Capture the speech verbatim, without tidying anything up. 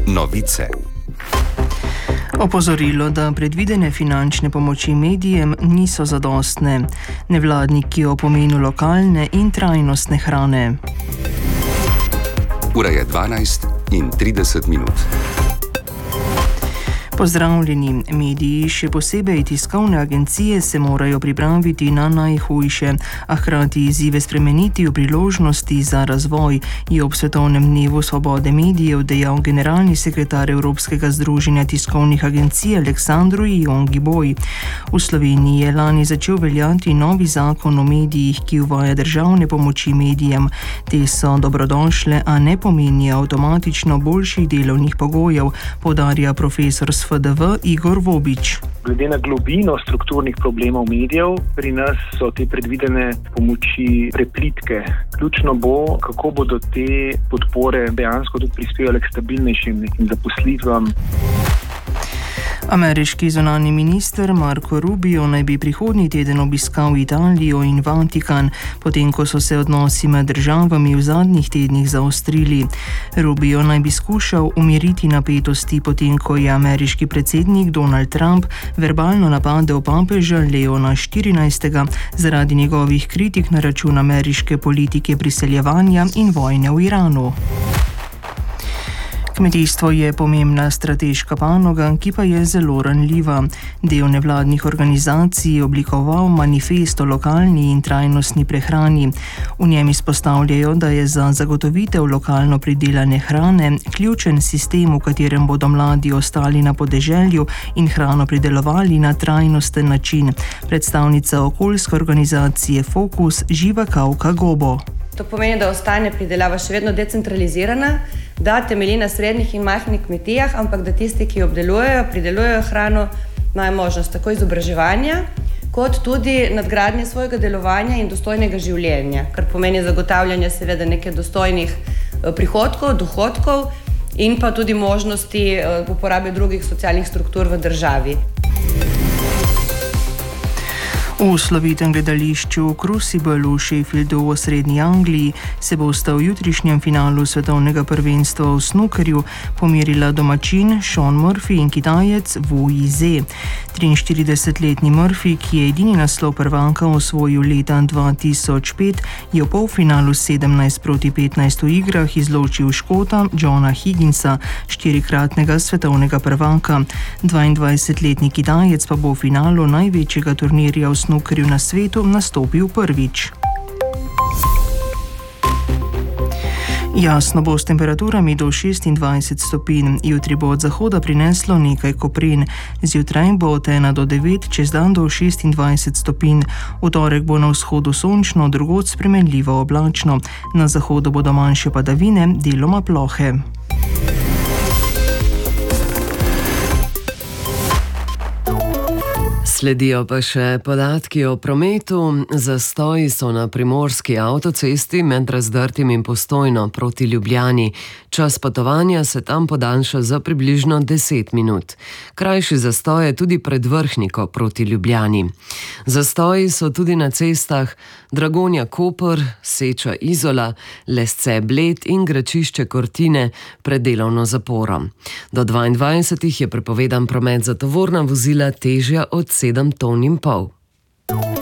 Novice. Opozorilo, da predvidene finančne pomoči medijem niso zadostne. Nevladniki o pomenu lokalne in trajnostne hrane. Ura je dvanajst in trideset minut. Pozdravljeni. Mediji, še posebej tiskovne agencije, se morajo pripraviti na najhujše, a hkrati izzive spremeniti v priložnosti za razvoj, je ob Svetovnem dnevu svobode medijev dejal generalni sekretar Evropskega združenja tiskovnih agencij Aleksandru Iongi-Boj. V Sloveniji je lani začel veljati novi zakon o medijih, ki uvaja državne pomoči medijem. Te so dobrodošle, a ne pomenijo avtomatično boljših delovnih pogojev, poudarja profesor F D V Igor Vobič. Glede na globino strukturnih problemov medijev, pri nas so te predvidene pomoči preplitke. Ključno bo, kako bodo te podpore dejansko tudi prispevale k stabilnejšim nekim zaposlitvam. Ameriški zunanji minister Marco Rubio naj bi prihodnji teden obiskal Italijo in Vatikan, potem ko so se odnosi med državami v zadnjih tednih zaostrili. Rubio naj bi skušal umiriti napetosti, potem ko je ameriški predsednik Donald Trump verbalno napadel papeža Leona štirinajstega zaradi njegovih kritik na račun ameriške politike priseljevanja in vojne v Iranu. Kmetijstvo je pomembna strateška panoga, ki pa je zelo ranljiva. Del nevladnih organizacij je oblikoval manifest o lokalni in trajnostni prehrani. V njem izpostavljajo, da je za zagotovitev lokalno pridelane hrane ključen sistem, v katerem bodo mladi ostali na podeželju in hrano pridelovali na trajnosten način. Predstavnica okoljske organizacije Fokus Živa Kavka Gobo. To pomeni, da ostane pridelava še vedno decentralizirana, da temelji na srednjih in majhnih kmetijah, ampak da tisti, ki obdelujejo, pridelujejo hrano, imajo možnost tako izobraževanja, kot tudi nadgradnje svojega delovanja in dostojnega življenja, kar pomeni zagotavljanje seveda nekaj dostojnih prihodkov, dohodkov in pa tudi možnosti uporabe drugih socialnih struktur v državi. V slovitem gledališču Crucible v Sheffieldu v osrednji Angliji se bosta v jutrišnjem finalu svetovnega prvenstva v snookerju pomerila domačin Shaun Murphy in Kitajec Wu Yize. triinštiridesetletni Murphy, ki je edini naslov prvaka osvojil leta dva tisoč pet, je v polfinalu sedemnajst proti petnajst v igrah izločil Škota Johna Higginsa, štirikratnega svetovnega prvaka. dvaindvajsetletni Kitajec pa bo v finalu največjega turnirja v snookerju na svetu nastopil prvič. Jasno bo s temperaturami do šestindvajset stopinj. Jutri bo od zahoda prineslo nekaj koprin. Zjutraj bo od ena do devet, čez dan do šestindvajset stopinj. V torek bo na vzhodu sončno, drugod spremenljivo oblačno. Na zahodu bodo manjše padavine, deloma plohe. Sledijo pa še podatki o prometu. Zastoji so na primorski avtocesti med Razdrtim in Postojno proti Ljubljani. Čas potovanja se tam podaljša za približno deset minut. Krajši zastoj je tudi pred Vrhniko proti Ljubljani. Zastoji so tudi na cestah Dragonja-Koper, Seča-Izola, Lesce-Bled in Gračišče-Kortine pred delovno zaporo. Do dvaindvajsetih je prepovedan promet za tovorna vozila težja od sedem ton in pol.